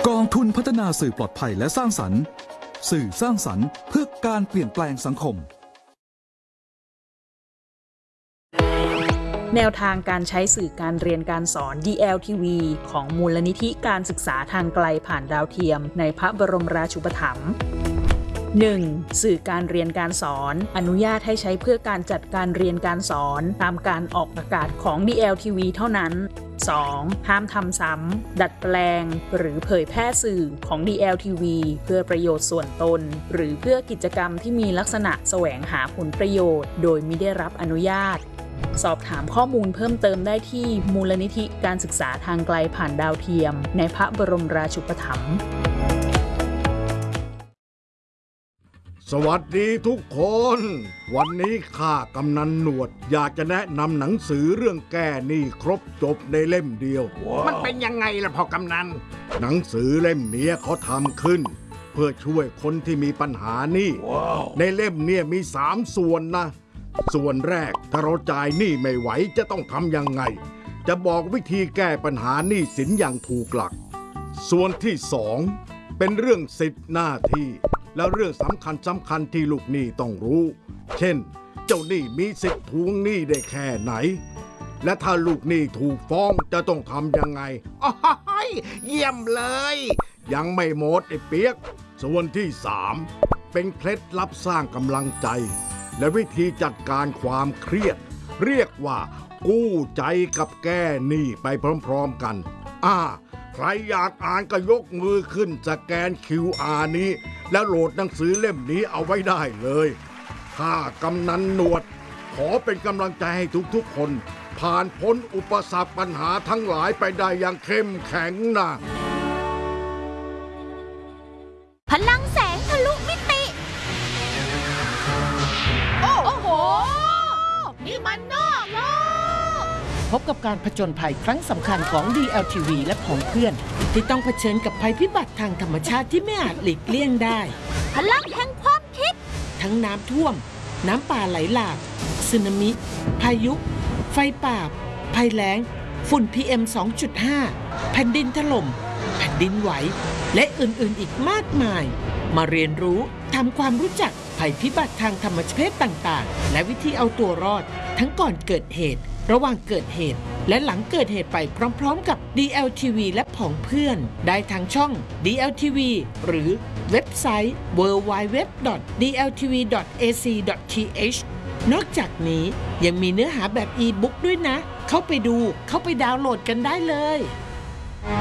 กองทุนพัฒนาสื่อปลอดภัยและสร้างสรรค์สื่อสร้างสรรค์เพื่อการเปลี่ยนแปลงสังคมแนวทางการใช้สื่อการเรียนการสอน DLTV ของมูลนิธิการศึกษาทางไกลผ่านดาวเทียมในพระบรมราชูปถัมภ์ 1. สื่อการเรียนการสอนอนุญาตให้ใช้เพื่อการจัดการเรียนการสอนตามการออกอากาศของ DLTV เท่านั้น 2. ห้ามทำซ้ำดัดแปลงหรือเผยแพร่สื่อของ DLTV เพื่อประโยชน์ส่วนตนหรือเพื่อกิจกรรมที่มีลักษณะแสวงหาผลประโยชน์โดยมิได้รับอนุญาตสอบถามข้อมูลเพิ่มเติมได้ที่มูลนิธิการศึกษาทางไกลผ่านดาวเทียมในพระบรมราชูปถัมภ์สวัสดีทุกคนวันนี้ข้ากำนันหนวดอยากจะแนะนำหนังสือเรื่องแก้หนี้ครบจบในเล่มเดียวมันเป็นยังไงล่ะพ่อกำนันหนังสือเล่มนี้เขาทำขึ้นเพื่อช่วยคนที่มีปัญหาหนี้ในเล่มนี้มี3 ส่วนนะส่วนแรกถ้าเราจ่ายหนี้ไม่ไหวจะต้องทำยังไงจะบอกวิธีแก้ปัญหาหนี้สินอย่างถูกหลักส่วนที่2เป็นเรื่องสิทธิหน้าที่และเรื่องสำคัญที่ลูกหนี้ต้องรู้เช่นเจ้าหนี้มีสิทธิ์ทวงหนี้ได้แค่ไหนและถ้าลูกหนี้ถูกฟ้องจะต้องทำยังไงเยี่ยมเลยยังไม่หมดไอ้เปียกส่วนที่3เป็นเคล็ดลับสร้างกำลังใจและวิธีจัดการความเครียดเรียกว่ากู้ใจกับแก้หนี้ไปพร้อมๆกันใครอยากอ่านก็ยกมือขึ้นสแกน QR นี้แล้วโหลดหนังสือเล่มนี้เอาไว้ได้เลยข้ากำนันหนวดขอเป็นกำลังใจให้ทุกๆคนผ่านพ้นอุปสรรคปัญหาทั้งหลายไปได้อย่างเข้มแข็งนะพลังแสงทะลุมิติโอ้โหนี่มันนอกโลกพบกับการผจญภัยครั้งสำคัญของ DLTV และของเพื่อนที่ต้องเผชิญกับภัยพิบัติทางธรรมชาติที่ไม่อาจหลีกเลี่ยงได้พลังแห่งความคิดทั้งน้ำท่วมน้ำป่าไหลหลากสึนามิพายุไฟป่าภัยแล้งฝุ่น PM 2.5 แผ่นดินถล่มแผ่นดินไหวและอื่นๆอีกมากมายมาเรียนรู้ทำความรู้จักภัยพิบัติทางธรรมชาติต่างๆและวิธีเอาตัวรอดทั้งก่อนเกิดเหตุระหว่างเกิดเหตุและหลังเกิดเหตุไปพร้อมๆกับ DLTV และผองเพื่อนได้ทางช่อง DLTV หรือเว็บไซต์ www.dltv.ac.th นอกจากนี้ยังมีเนื้อหาแบบ e-book ด้วยนะเข้าไปดูเข้าไปดาวน์โหลดกันได้เลย